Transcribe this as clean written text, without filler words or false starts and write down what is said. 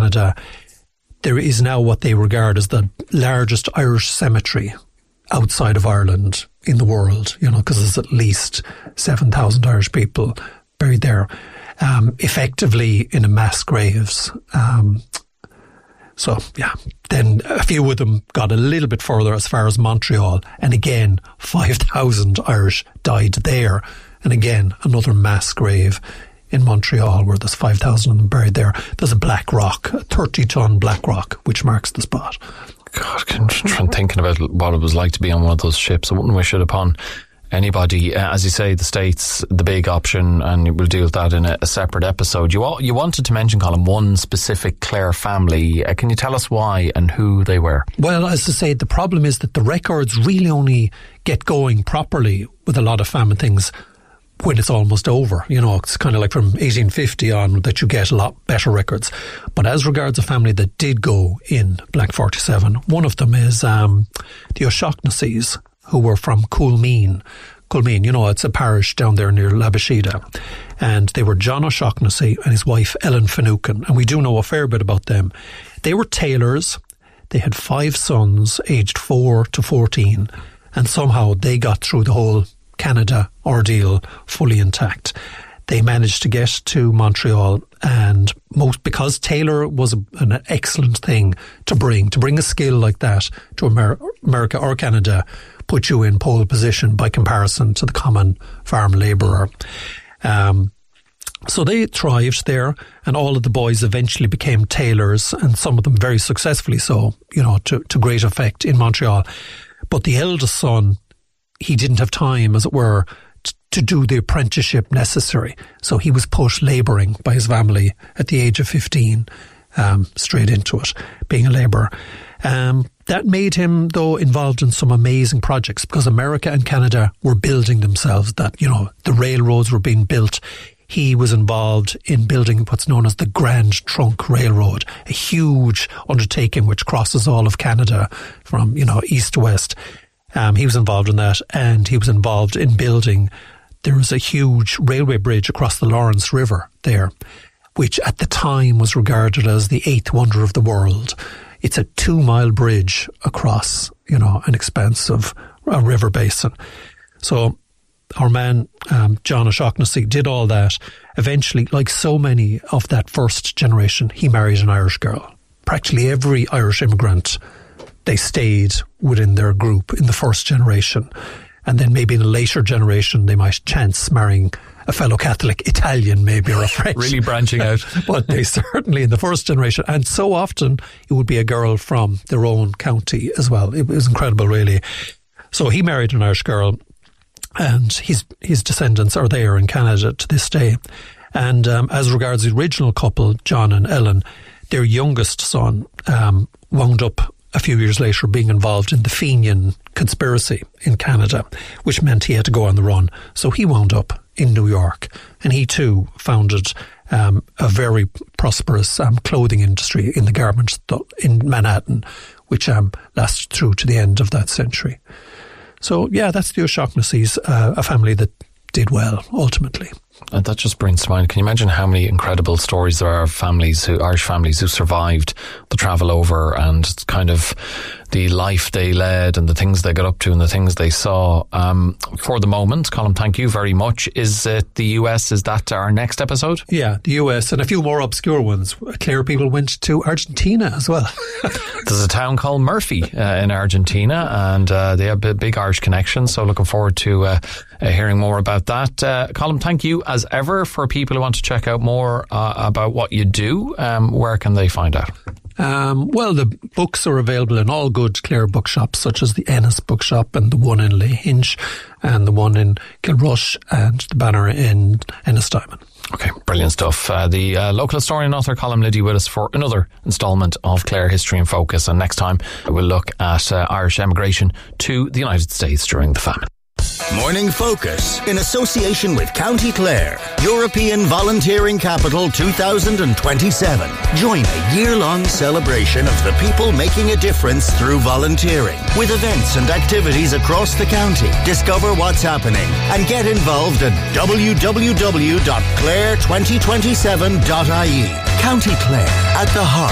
Canada, there is now what they regard as the largest Irish cemetery outside of Ireland in the world, because there's at least 7,000 Irish people buried there, effectively in a mass graves. Then a few of them got a little bit further as far as Montreal, and again, 5,000 Irish died there, and again, another mass grave in Montreal where there's 5,000 of them buried there. There's a black rock, a 30-ton black rock, which marks the spot. God, I'm thinking about what it was like to be on one of those ships. I wouldn't wish it upon anybody. As you say, the States, the big option, and we'll deal with that in a separate episode. You wanted to mention, Colin, one specific Clare family. Can you tell us why and who they were? Well, as I say, the problem is that the records really only get going properly with a lot of famine things when it's almost over. It's kind of like from 1850 on that you get a lot better records. But as regards a family that did go in Black 47, one of them is the O'Shaughnessy's, who were from Coolmeen. Coolmeen, it's a parish down there near Labashida. And they were John O'Shaughnessy and his wife Ellen Finucane. And we do know a fair bit about them. They were tailors. They had 5 sons, aged 4 to 14. And somehow they got through the whole Canada ordeal fully intact. They managed to get to Montreal, and because tailor was an excellent thing to bring a skill like that to America or Canada, put you in pole position by comparison to the common farm labourer. So they thrived there, and all of the boys eventually became tailors, and some of them very successfully so, to great effect in Montreal. But the eldest son, he didn't have time, as it were, to do the apprenticeship necessary. So he was put labouring by his family at the age of 15, straight into it, being a labourer. That made him, though, involved in some amazing projects, because America and Canada were building themselves. That, the railroads were being built. He was involved in building what's known as the Grand Trunk Railroad, a huge undertaking which crosses all of Canada from, east to west. He was involved in that, and he was involved in building. There was a huge railway bridge across the Lawrence River there, which at the time was regarded as the 8th wonder of the world. It's a 2-mile bridge across, an expansive river basin. So our man, John O'Shaughnessy, did all that. Eventually, like so many of that first generation, he married an Irish girl. Practically every Irish immigrant, they stayed within their group in the first generation. And then maybe in a later generation, they might chance marrying a fellow Catholic Italian, maybe, or a French. Really branching out. But they certainly, in the first generation, and so often it would be a girl from their own county as well. It was incredible, really. So he married an Irish girl, and his descendants are there in Canada to this day. And as regards the original couple, John and Ellen, their youngest son wound up a few years later being involved in the Fenian conspiracy in Canada, which meant he had to go on the run. So he wound up in New York, and he too founded a very prosperous clothing industry in the garments in Manhattan, which lasted through to the end of that century. So yeah, that's the O'Shaughnessy's, a family that did well ultimately. And that just brings to mind, can you imagine how many incredible stories there are of Irish families who survived the travel over, and kind of the life they led and the things they got up to and the things they saw. For the moment, Colin, thank you very much. Is it the US? Is that our next episode? Yeah, the US, and a few more obscure ones. Clare people went to Argentina as well. There's a town called Murphy in Argentina, and they have a big Irish connection, so looking forward to hearing more about that. Colin, thank you as ever. For people who want to check out more about what you do, where can they find out? Well, the books are available in all good Clare bookshops, such as the Ennis Bookshop and the one in Lahinch and the one in Kilrush and the banner in Ennistimon. Okay, brilliant stuff. The local historian author Colin Liddy with us for another instalment of Clare History in Focus, and next time we'll look at Irish emigration to the United States during the famine. Morning Focus, in association with County Clare, European Volunteering Capital 2027. Join a year-long celebration of the people making a difference through volunteering, with events and activities across the county. Discover what's happening and get involved at www.clare2027.ie. County Clare, at the heart